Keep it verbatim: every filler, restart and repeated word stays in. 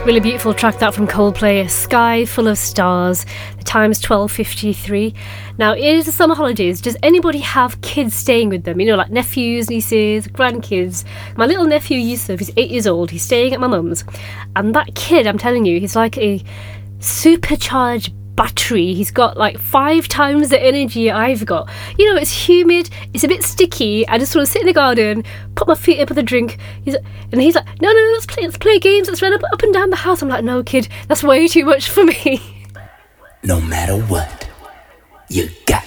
Really beautiful track that from Coldplay, Sky Full of Stars. The time's twelve fifty-three. Now, it is the summer holidays. Does anybody have kids staying with them? You know, like nephews, nieces, grandkids. My little nephew Yusuf is eight years old. He's staying at my mum's. And that kid, I'm telling you, he's like a supercharged battery. He's got like five times the energy I've got. You know, it's humid, it's a bit sticky. I just want to sit in the garden, put my feet up with a drink. He's, and he's like, no, no, no, let's play, let's play games, let's run up, up and down the house. I'm like, no, kid, that's way too much for me. No matter what, you got